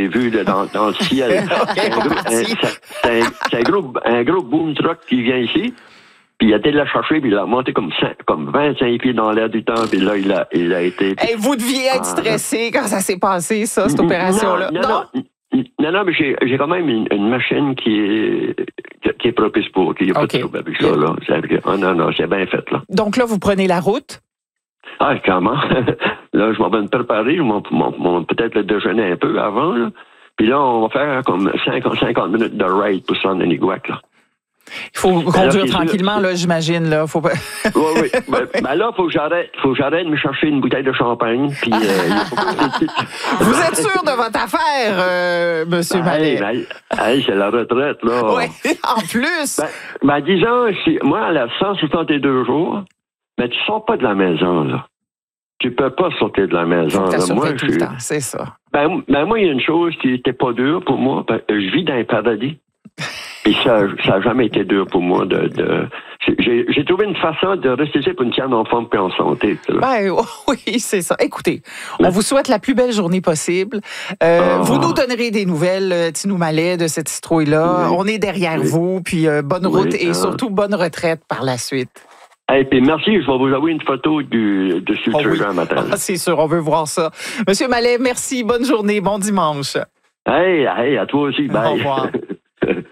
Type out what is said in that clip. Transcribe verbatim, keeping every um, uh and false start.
j'ai vu là, dans, dans le ciel. C'est un, gros- un- c'est un- c'est un gros, un gros boom truck qui vient ici. Puis il a été la chercher, puis il a monté comme, cinq, comme vingt-cinq pieds dans l'air du temps, puis là, il a, il a été... Hey, vous deviez être stressé quand ça s'est passé, ça, cette opération-là. Non, non, non. Non, non, mais j'ai, j'ai quand même une, une machine qui est, qui est propice pour, qui n'a pas OK. de trouble avec ça, là. C'est, oh, non, non, c'est bien fait, là. Donc là, vous prenez la route. Ah, comment? Là, je m'en vais me préparer, je m'en, m'en- m'en- peut-être le déjeuner un peu avant, là. Puis là, on va faire comme cinquante, cinquante minutes de ride pour s'en Aniguac, là. Il faut là, conduire c'est tranquillement, sûr. là, j'imagine. Là. Faut pas... Oui, oui. Ben, ben là, il faut que j'arrête, faut que j'arrête de me chercher une bouteille de champagne, puis... Euh, il faut que- Vous êtes sûr de votre affaire, euh, Monsieur Mallet? Hey, ben, hey, c'est la retraite, là. Oui, en plus. Ben, ben disons, si, moi, à la cent soixante-deux jours, mais tu sors pas de la maison, là. Tu peux pas sortir de la maison. Faut que Là. tu Moi, surveilles tout je- le temps, c'est ça. Ben, ben, moi, il y a une chose qui était pas dure pour moi. Ben, je vis dans un paradis. Et ça ça a jamais été dur pour moi de... de j'ai, j'ai trouvé une façon de rester ici pour une tienne en forme et en santé. tu sais, là. Ben oui, c'est ça. Écoutez, on vous souhaite la plus belle journée possible. Euh, Oh. Vous nous donnerez des nouvelles, euh, Tinou Mallet, de cette citrouille-là. Oui. On est derrière Oui. vous, puis euh, bonne Oui, route et ah. surtout bonne retraite par la suite. Et puis merci, je vais vous envoyer une photo du, de ce Oh oui. trailer matin. Ah, c'est sûr, on veut voir ça. Monsieur Mallet, merci, bonne journée, bon dimanche. Hey, hey, à toi aussi, bye. Au revoir.